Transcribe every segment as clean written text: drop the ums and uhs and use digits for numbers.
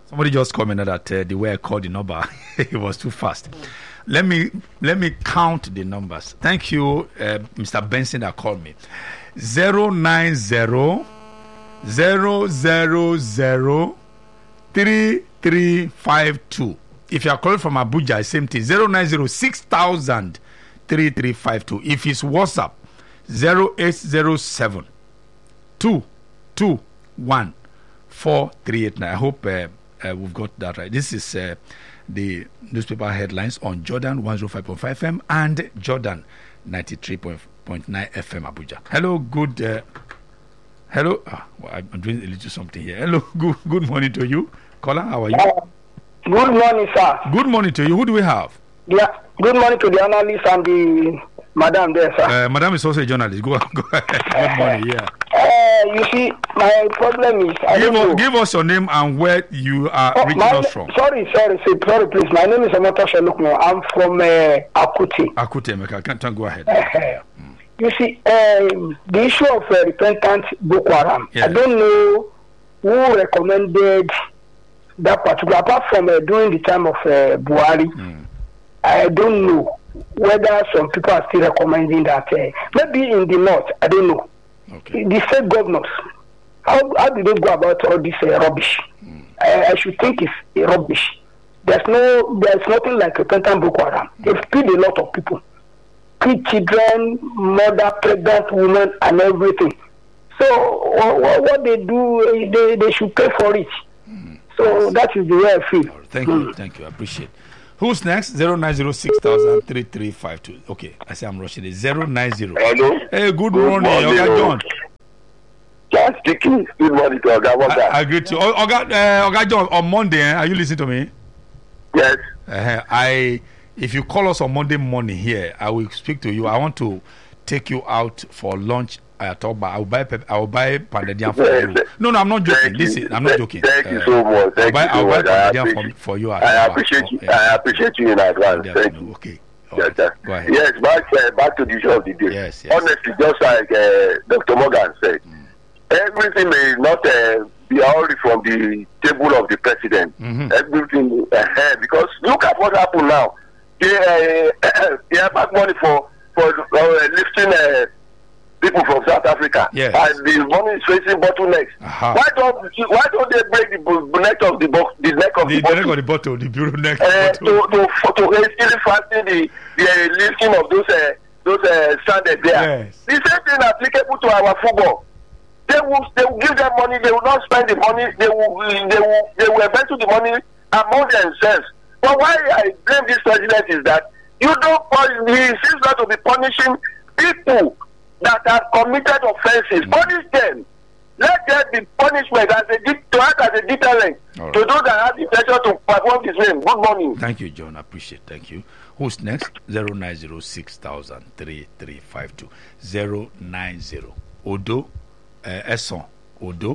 Somebody just commented that the way I called the number, it was too fast. Let me count the numbers. Thank you, Mr. Benson, that called me. 090-000-3352. If you are calling from Abuja, same thing. 090-6000-3352. If it's WhatsApp, 0807 221 4389. I hope we've got that right. This is the newspaper headlines on Jordan 105.5 FM and Jordan 93.9 FM Abuja. Hello, good. Hello. I'm doing a little something here. Hello, good morning to you. Caller, how are you? Good morning, sir. Good morning to you. Who do we have? Yeah. Good morning to the analyst and the madam there, sir. Madam is also a journalist. Go ahead. Good morning. Yeah. You see, my problem is give us your name and where you are reaching us from. Sorry, please. My name is Amato Shalukno. I'm from Akute. Akute, can go ahead. You see, the issue of repentant Boko Haram. Yeah. I don't know who recommended that particular, apart from during the time of Buhari. I don't know whether some people are still recommending that. Maybe in the north, I don't know. Okay. The state governors, how do they go about all this rubbish? I should think it's rubbish. There's nothing like repentant Boko Haram. They've killed a lot of people, killed children, mother, pregnant women, and everything. So what they do, they should pay for it. So that is the way I feel. Thank you. I appreciate it. Who's next? 090-6000-3352. Okay, I say I'm rushing it. 090. Hello. Hey, good morning, Oga John. John speaking. Good morning to Oga. I agree to you. Oga John, on Monday, are you listening to me? Yes. If you call us on Monday morning here, I will speak to you. I want to take you out for lunch at Oba. I will buy Pandadian for you. No, I'm not joking. I'm not joking. Thank you so much. I'll buy Pandadian for you. I appreciate you. I appreciate you in advance. Thank you. Okay. Yes, go ahead. Yes, back to the issue of the day. Yes. Honestly, just like Dr. Morgan said, everything may not be only from the table of the president. Everything, because look at what happened now. They have back money for lifting people from South Africa, yes. And the money is facing bottlenecks. Why don't they break the neck of the bottle? The neck of the bottle, the bureau neck. To hastily fasten the lifting of those standards there. Yes. The same thing applicable to our football. They will give them money. They will not spend the money. They will embezzle the money among themselves. But why I blame this president is that he seems not to be punishing people that have committed offenses. Punish them. Let there be punishment to act as a deterrent to those that have the pleasure to perform this name. Good morning. Thank you, John. I appreciate it. Thank you. Who's next? 090-6000-3352. 090. Odo. Esson. Odo.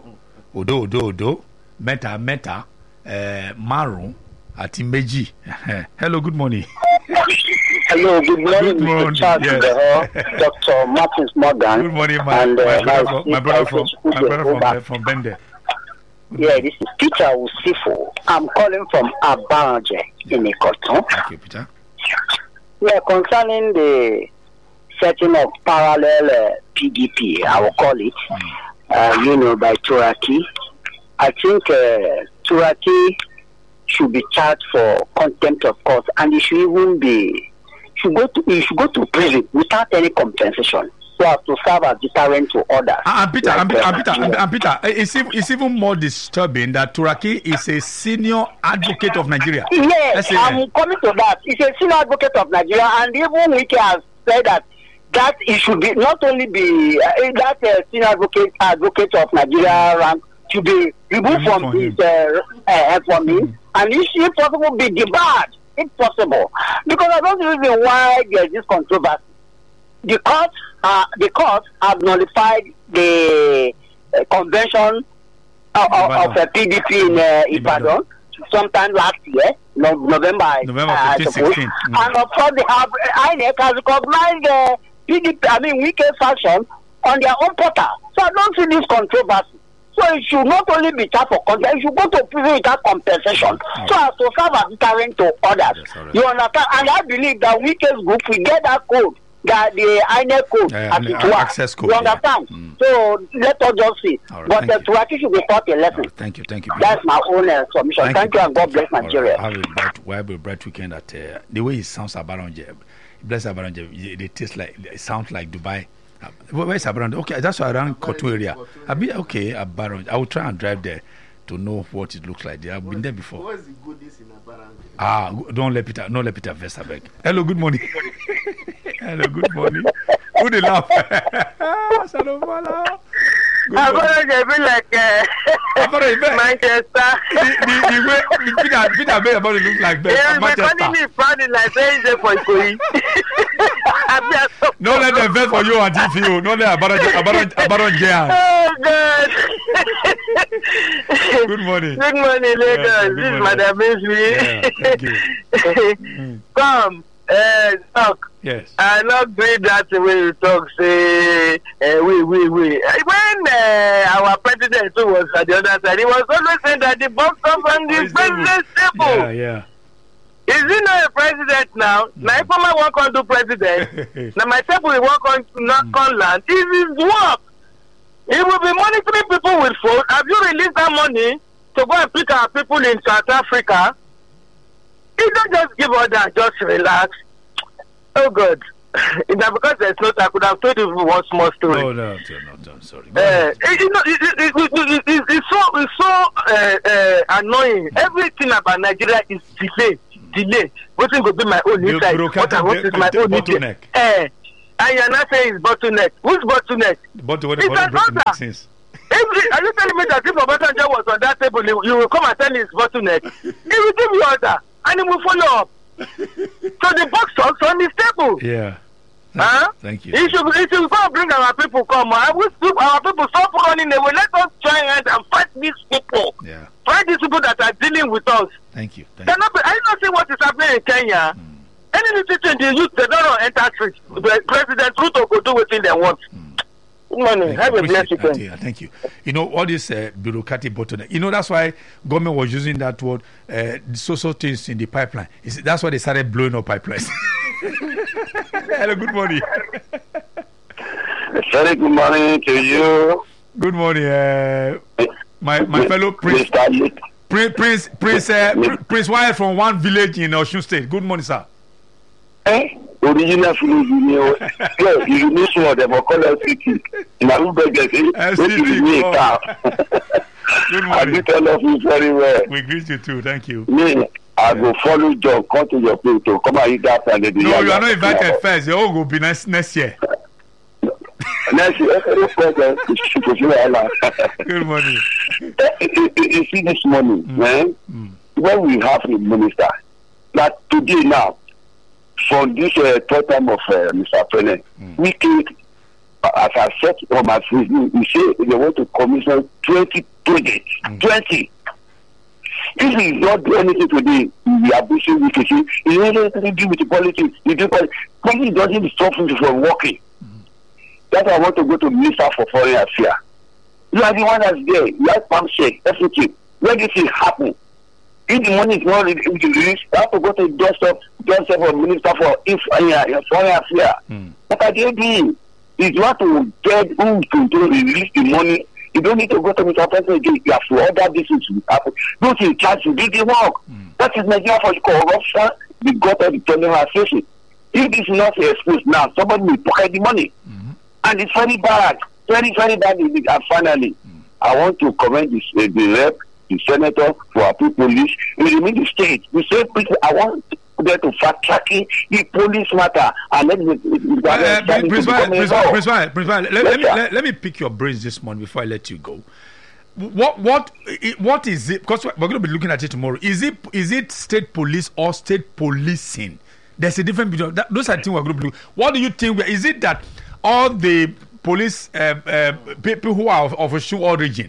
Meta. Maroon. Atimeji. Hello, good morning. Hello, good morning, Mr. Charles, yes. Dr. Martins Morgan. Good morning, and my brother from Bende. Yeah, this is Peter Usifo. I'm calling from Abanje in Ikoton. Thank you, Peter. Yeah, concerning the setting of parallel PDP, I will call it, by Turaki. I think Turaki should be charged for contempt of court, and he should even should go to prison without any compensation, so as to serve as deterrent to others. And Peter, it's even more disturbing that Turaki is a senior advocate of Nigeria. Yes, I'm coming to that. He's a senior advocate of Nigeria, and even Wike has said that it should be not only be that senior advocate of Nigeria rank to be removed from his from him, and if possible be debarred, if possible, because I don't reason why there is this controversy. The court have nullified the convention of PDP in Ibadan sometime last year, November 2016. And of course, INEC has recognized PDP, Wike faction on their own portal. So I don't see this controversy. So it should not only be charged for content, it should go to prison without compensation. So as to serve as deterrent to others. Right. You understand? And I believe that Wike's group will get that code, that the INEC code as it was. Access code. You understand? So let us just see. Right, but the Turaki should be taught a lesson. Thank you. That's my own submission. Thank you, and God bless Nigeria. Have a bright weekend. That the way it sounds Abaronje, bless Abaronje, it sounds like Dubai. Where is Abaronje? Okay, that's around Kotu area. Okay, Abaronje. I will try and drive there to know what it looks like there. I've been there before. What is the goodness in Abaronje? Don't let Peter Vesterbeck. Hello, good morning. Hello, good morning. Who they laugh? Abaronje be like Manchester. The way Peter Bay about it look like Manchester. Yeah, calling me funny like saying they for Ikoyi. No let them vest for you and TPO. No let Abaronje. Oh God. Good morning. Good morning, Lagos. Yeah, this is Madam Ismi. Thank you. Come, talk. Yes. I not doing that way you talk, say, we. When our president who was at the other side, he was always saying that the box up on the president's table. Yeah. Is he not a president now? Now, if I want to do president, now my table will work on not on land. It is work. He will be monitoring people with food. Have you released that money to go and pick our people in South Africa? He don't just give order, just relax. Oh God. It's because there's no I could have told you one small story. No, sorry. It's so annoying. Everything about Nigeria is delay. What will be my own inside? What is my own bottleneck? And you're not saying it's bottleneck. Who's bottleneck? It's an order. Are you telling me that if Obasanjo was on that table, you will come and tell me it's bottleneck? He will give you order and he will follow up. So the box talks on this table. Yeah. Thank you. He should go and bring our people come. Our people stop running away. Let us join hands and fight these people. Yeah. Fight these people that are dealing with us. Thank you. Are you not seeing what is happening in Kenya? Any little thing they use, they don't enter streets. The President Ruto will do within they want. Good morning. Have a blessed weekend. Thank you. You know, all this bureaucratic bottleneck. You know, that's why government was using that word, social things in the pipeline. That's why they started blowing up pipelines. Hello, good morning. Very good morning to you. Good morning, my fellow Prince Wyatt from one village in Osun State. Good morning, sir. Original village, you need some of them, but call us city. Now, who beggars it? Good morning. I do tell of you very well. We greet you too. Thank you. Me, I go follow John, come to your place to come and eat that and then no, you are not invited first. Your own will be next year. Next year, good morning. You see this morning, man, when we have a minister, like today now, from this third time of Mr. President, we can, as I said on my Facebook, we say they want to commission 20 projects. 20. If we don't do anything today, we are pushing we can see it has nothing to do with the politics. Politics doesn't stop him from working. That's why I want to go to Minister for Foreign Affairs. You are the one that's there. You have pump shake, everything. When this thing happen, if the money is not released, you have to go to just for Minister for Foreign Affairs. What are they doing? It's not to get who to release the money. You don't need to go to Mr. President again. You have to order this to happen. Those in charge to do the work. That is Nigeria for corruption. The got of the general association. If this is not exposed now, somebody will pocket the money. And it's very bad. Very, very bad. And finally, I want to commend the rep, the senator, for our police. We remain the state. We say, I want them to fact tracking the police matter and let me pick your brains this morning before I let you go. What is it? Because we're going to be looking at it tomorrow. Is it state police or state policing? There's a difference between that. Those are things we're going to be looking. What do you think? Is it that all the police people who are of Osun origin,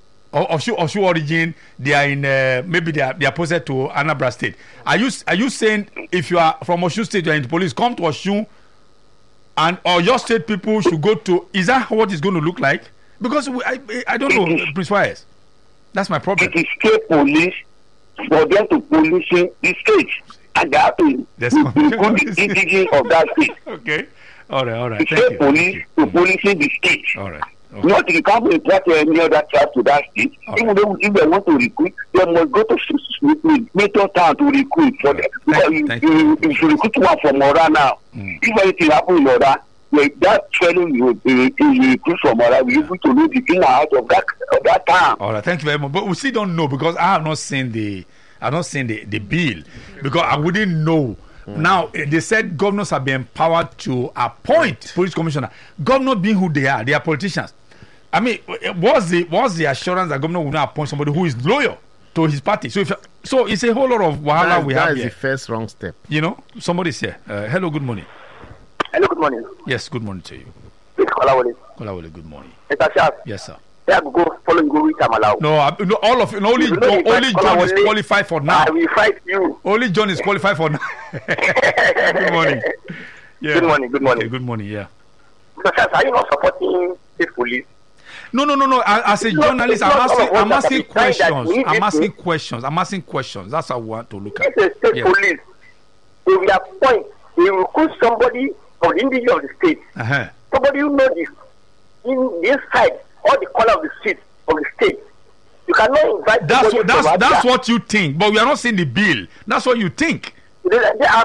they are in maybe they are posted to Anambra State? Are you saying if you are from Osun State, you are in the police, come to Osun, or your state people should go to? Is that what it's going to look like? Because I don't know, Prince Wise. That's my problem. It is state police for them to policing the state. And they have to include the indigenous of that state. Okay. All right. The state police to policing the state. All right. Okay. Not you can't import any other tribe to that state. Even though if they want to recruit, they must go to major town to recruit for them. Because if you recruit one from Mora now, if anything happens in Mora, that training you recruit from Mora, we able to know the in and out of that town. All right, thank you very much. But we still don't know because I have not seen the bill because I wouldn't know. Now they said governors have been empowered to appoint police commissioner. Governors being who they are politicians. I mean, what's the assurance that governor will not appoint somebody who is loyal to his party? So it's a whole lot of wahala we have here. That is the first wrong step. You know, somebody's here. Hello, good morning. Hello, good morning. Yes, good morning to you. It's Kolawole, good morning. Mr. Charles. Yes, sir. Yeah, go follow me, go with Amalau. No, all of only John is qualified for now. I will fight you. Only John is qualified for now. Good morning. Yeah. Good morning. Okay, good morning. Yeah. Mr. Charles, are you not supporting state police? No. As a journalist, I'm asking questions. I'm asking questions. That's how I want to look at it. It's a state police. If we appoint, we recruit somebody from the indigenous of the state. Somebody who knows this in this side. All the color of the street of the state. You cannot invite. That's what you think, but we are not seeing the bill. That's what you think. Wait,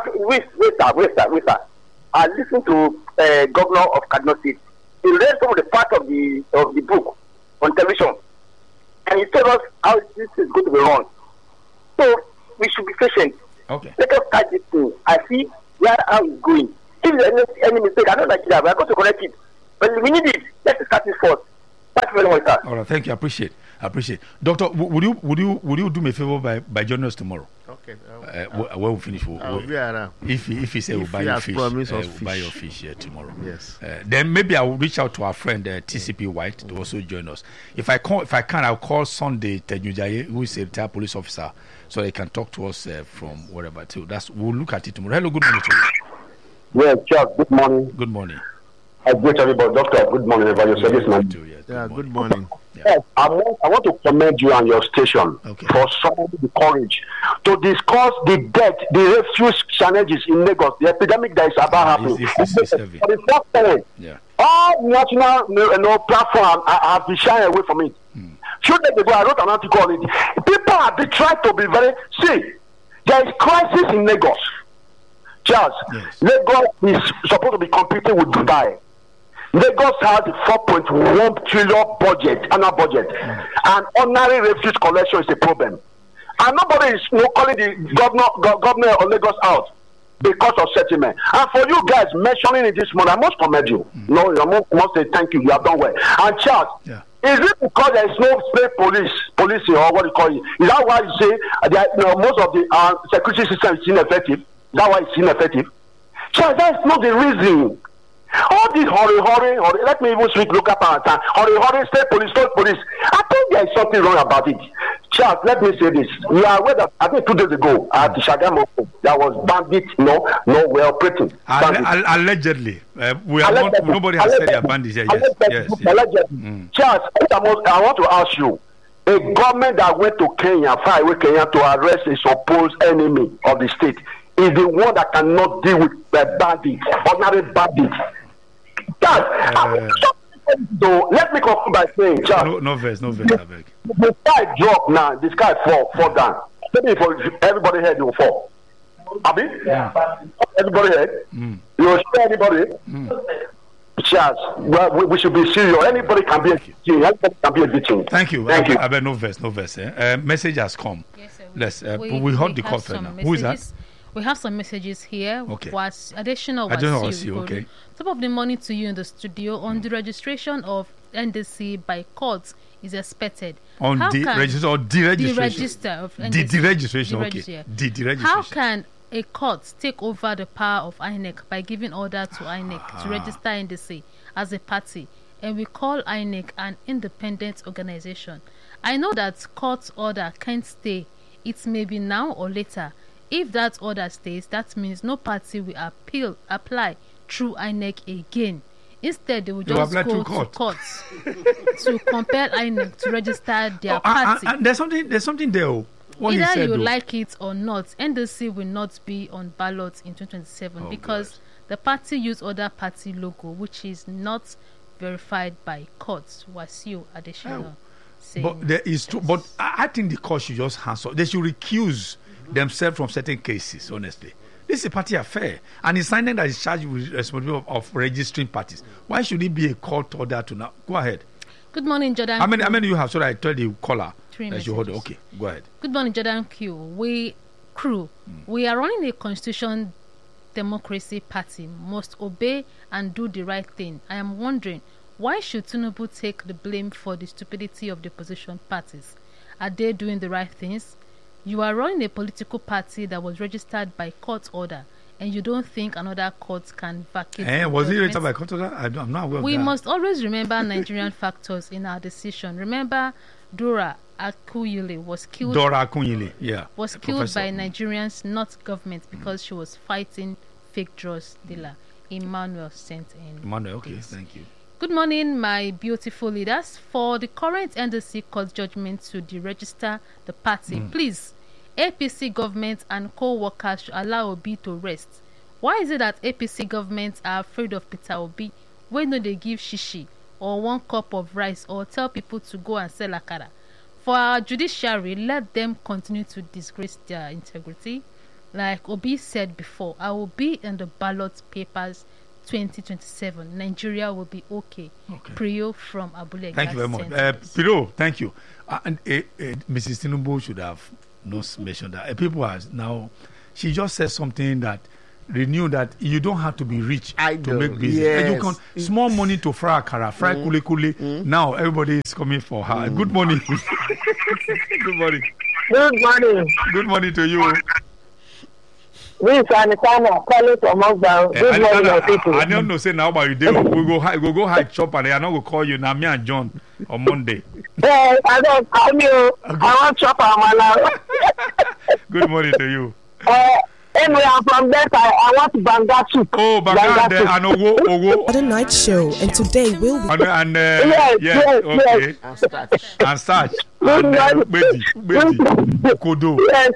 sir. I listened to Governor of Kaduna State. He read some of the part of the book on television, and he told us how this is going to be run. So we should be patient. Okay. Let us start this thing. I see how it's going. If there's any mistake, I don't like it. We are going to correct it, but we need it. Let's start it first. Thank you very much, sir. All right, thank you. Appreciate. Doctor, would you do me a favor by joining us tomorrow? Okay. When we finish, I'll be around. If he say we'll buy your fish, we'll buy your fish here tomorrow. Yes. Then maybe I will reach out to our friend TCP White to also join us. If I can, I'll call Sunday Tenujaye, who is a retired police officer, so they can talk to us from wherever too. We'll look at it tomorrow. Hello, good morning to you. Yeah, Chuck. Good morning. Good morning. I greet everybody, Doctor. Good morning, everybody. Your service man. Good morning. Yes, I want to commend you and your station for showing the courage to discuss the death, the refuse challenges in Lagos, the epidemic that is about happening. For the first time, all national platform have been shying away from it. Few days ago, I wrote an article on it. People have been trying to be very. See, there is crisis in Lagos. Charles, Lagos is supposed to be competing with Dubai. Lagos has a 4.1 trillion annual budget, and ordinary refuse collection is a problem. And nobody is calling the governor of Lagos out because of settlement. And for you guys mentioning it this morning, I must commend you. No, I must say thank you. You have done well. And Charles, is it because there is no state policing or what you call it? Is that why you say that most of the security system is ineffective? Is that why it's ineffective? Charles, that is not the reason. All this hurry, let me even speak local power time. Hurry, state police. I think there is something wrong about it. Charles, let me say this. We are aware that I think 2 days ago at the Shagamu, there was bandits, we're operating. Allegedly. Nobody has said they are bandits yet. Yes. Allegedly. Charles, I want to ask you, a government that went to Kenya, far away Kenya, to arrest a supposed enemy of the state is the one that cannot deal with bandits, ordinary bandits. So let me conclude by saying, Charles, no verse, I beg. The sky drop now, the sky fall down. Maybe for everybody head will fall. Abi? Everybody head? You will spare anybody? Charles, well, we should be serious. Anybody can be a victim. Anybody can be a victim. Thank you. I bet no verse. Message has come. Yes, sir. We heard the call now. Who is that? We have some messages here. Okay. Additional okay. Top of the morning to you in the studio on the registration of NDC by courts is expected. On deregistration or deregister of NDC. Deregistration, okay. Deregistration. How can a court take over the power of INEC by giving order to INEC to register NDC as a party, and we call INEC an independent organization? I know that court order can't stay. It may be now or later. If that order stays, that means no party will apply through INEC again. Instead, they will just go to court to compel INEC to register their party. And there's something there. Either you like it or not, NDC will not be on ballot in 2027 because the party used other party logo, which is not verified by courts. Wasiu Adesina saying. But I think the court should just answer. They should recuse themselves from certain cases, honestly. This is a party affair, and it's signing that is charged with responsibility of registering parties. Why should it be a court order to now? Go ahead. Good morning, Jordan. How many you have? So that I tell the caller. 3 minutes. Okay, go ahead. Good morning, Jordan Q. We are running a constitution democracy party, must obey and do the right thing. I am wondering, why should Tinubu take the blame for the stupidity of the opposition parties? Are they doing the right things? You are running a political party that was registered by court order, and you don't think another court can vacate. Was it registered by court order? I'm not aware of that. We must always remember Nigerian factors in our decision. Remember, Dora Akunyili was killed. Was killed by Nigerians, not government, because she was fighting fake drugs dealer. Emmanuel sent in. Emmanuel, okay, thank you. Good morning, my beautiful leaders. For the current NDC court judgment to deregister the party, please, APC government and co-workers should allow Obi to rest. Why is it that APC governments are afraid of Peter Obi when they give shishi or 1 cup of rice or tell people to go and sell akara? For our judiciary, let them continue to disgrace their integrity. Like Obi said before, I will be in the ballot papers 2027. Nigeria will be okay. Priyo from Abule. Thank you very much. Priyo, thank you. Mrs. Tinubu should have not mentioned that. People are now, she just said something that renew that you don't have to be rich to make business. Yes. You can small money to fry akara, fry kule kule. Now everybody is coming for her. Good morning. Good morning. Good morning. Good morning to you. We is Anitana calling from Moscow. Good morning, my people. I don't know say now about you day. We go high chop and I not go call you now. Me and John on Monday. Yes, I don't call you. I want chop now. Good morning to you. Anyway, I'm from there. I want Banga soup. Oh, Banga and Owo. The night show, and today we'll be yes, okay. And starch. And Bedi. Kodo. Yes.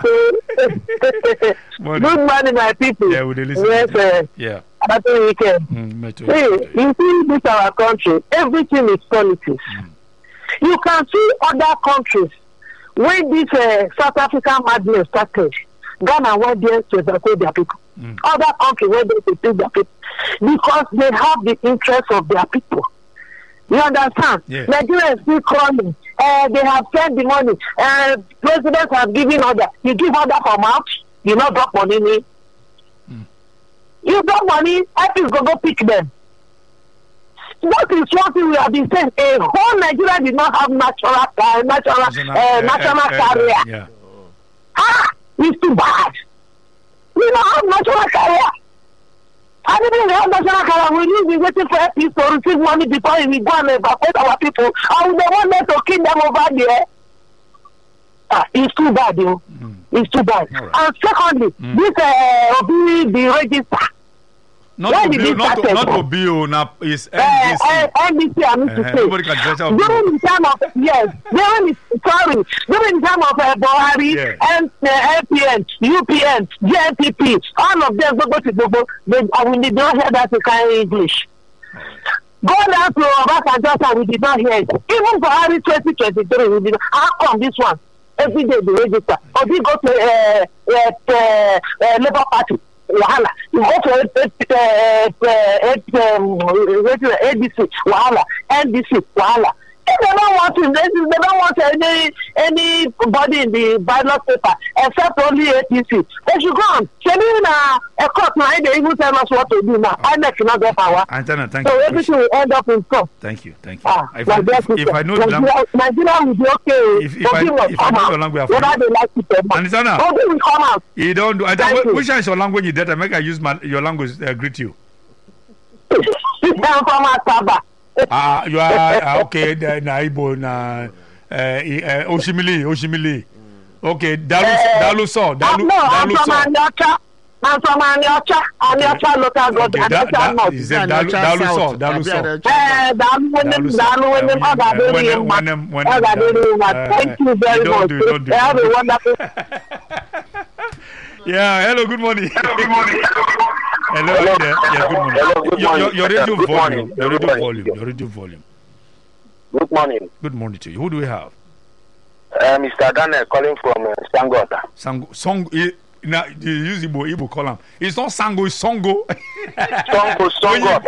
Good morning, my people. Yeah, we listen. Yes, yeah. Happy weekend. See, you see, this our country, everything is politics. You can see other countries when this South African madness started. Ghana went there to evacuate their people. Other countries went there to take their people because they have the interest of their people. You understand? Yeah. Nigeria is still crawling. They have sent the money. Presidents have given order. You give order from out, you not drop money. You drop money, IPs go pick them. What is one thing we have been saying? A whole Nigeria did not have national career. Yeah. It's too bad. We don't have national career. And even we have national career, we will be waiting for peace to receive money before we go and evacuate our people. And they want them to kill them over there. It's too bad, yo. It's too bad. Right. And secondly, this will be the register. Not to be now is NDC. NDC, I need to say. Nobody can judge out. During the time of during the time of Buhari, LPN, UPN, JNPP, all of them go to Bobo. We did not hear that kind of English. Go down to Obasanjo, we did not hear it. Even Buhari 2023, we did not. How come this one? Every day they register. Or we go to Labour Party. Wahala. You go to ADC, Wahala, NDC, Wahala. If they don't want anybody in the ballot paper except only APC. They should go on. A court now, they even tell us what to do now. I make not get power. Antenna, thank so you. So everything will end up in court. Thank you. If I know the language, Nigeria will be okay. If I know your language, whether they like it or not. Antenna, will come out. You don't do. Which one is your language? That I make I use your language. Greet you. You are okay. Na Igbo na Oshimili. Okay, Daluso. I'm from Andocha. I'm from Aniocha local government. He said Daluso. Thank you very much. Have a wonderful. Yeah, hello, good morning. Hello, there. Yeah, good morning. Your radio volume. Your radio volume. Good morning. Good morning to you. Who do we have? Mr. Daniel calling from Sangota. Songo. Now you use Igbo column. It's not Sango, it's Songo. Songo.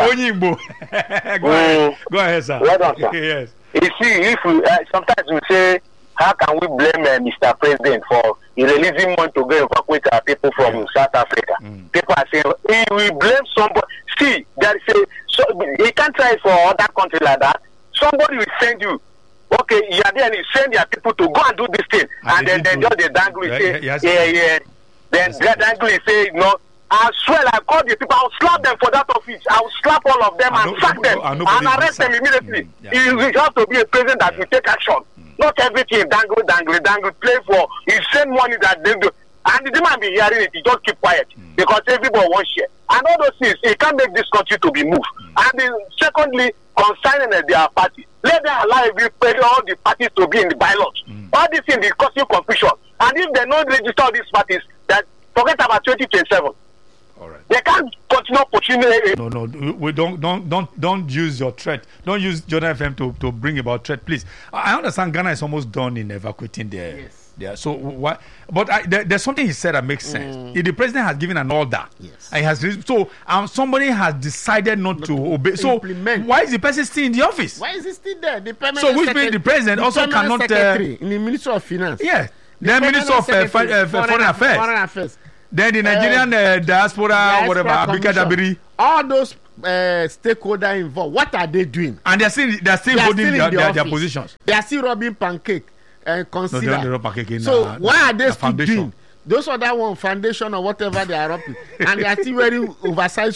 Go ahead, sir. Well done, sir. Yes. You see, if we sometimes we say, how can we blame Mr. President for releasing money to go evacuate our people from South Africa? People are saying, we blame somebody. See, there is you can't try it for other countries like that. Somebody will send you. Okay, you are there and you send your people to go and do this thing. And then just the dangle say, yeah. Then dangle say, no. I swear, I call the people, I'll slap them for that office. I'll slap all of them and sack them and arrest them immediately. It has to be a president that will take action. Not everything dangle, play for. You send money that they do. And the demand be hearing it, you just keep quiet. Because everybody wants share. And all those things, it can't make this country to be moved. And then, secondly, concerning their party, let them allow all the parties to be in the bylaws. All these things is causing confusion. And if they don't register all these parties, that forget about 2027. All right. They can't continue pushing. No. We don't use your threat. Don't use Jordan FM to bring about threat, please. I understand Ghana is almost done in evacuating their. Yes. So why? But there's something he said that makes sense. If the president has given an order, yes, and he has somebody has decided not to obey. So why is the person still in the office? Why is he still there? The permanent so which means the president also cannot. In the Ministry of Finance. Yeah. The Minister of Foreign Affairs. Then the Nigerian diaspora, whatever, Abika Dabiri. All those stakeholders involved, what are they doing? And they're still holding their positions. They are still robbing pancake and consider. No, pancake so why are they still doing? Those other one foundation or whatever they are robbing, and they are still wearing oversized